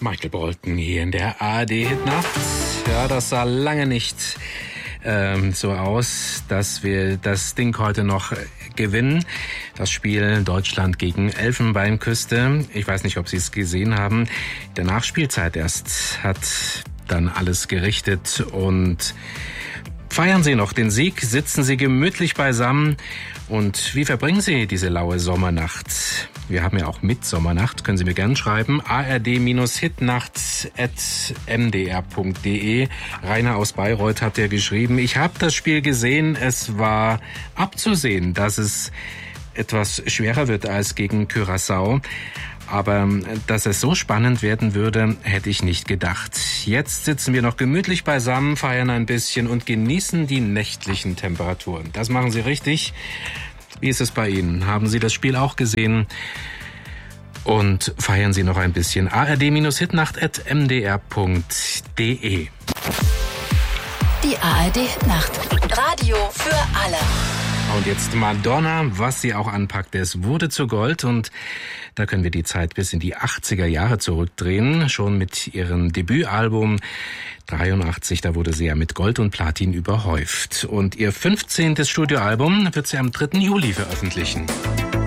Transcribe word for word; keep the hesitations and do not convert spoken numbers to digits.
Michael Bolton hier in der A R D-Hitnacht. Ja, das sah lange nicht ähm, so aus, dass wir das Ding heute noch gewinnen. Das Spiel Deutschland gegen Elfenbeinküste. Ich weiß nicht, ob Sie es gesehen haben. In der Nachspielzeit erst hat dann alles gerichtet und feiern Sie noch den Sieg, sitzen Sie gemütlich beisammen und wie verbringen Sie diese laue Sommernacht? Wir haben ja auch Mitsommernacht, können Sie mir gerne schreiben. a r d hitnacht at m d r punkt d e. Rainer aus Bayreuth hat ja geschrieben, ich habe das Spiel gesehen, es war abzusehen, dass es etwas schwerer wird als gegen Curaçao. Aber dass es so spannend werden würde, hätte ich nicht gedacht. Jetzt sitzen wir noch gemütlich beisammen, feiern ein bisschen und genießen die nächtlichen Temperaturen. Das machen Sie richtig. Wie ist es bei Ihnen? Haben Sie das Spiel auch gesehen? Und feiern Sie noch ein bisschen. a r d hitnacht at m d r punkt d e. Die A R D-Hitnacht. Radio für alle. Und jetzt Madonna, was sie auch anpackt, es wurde zu Gold und da können wir die Zeit bis in die achtziger Jahre zurückdrehen. Schon mit ihrem Debütalbum dreiundachtzig, da wurde sie ja mit Gold und Platin überhäuft. Und ihr fünfzehntes Studioalbum wird sie am dritten Juli veröffentlichen.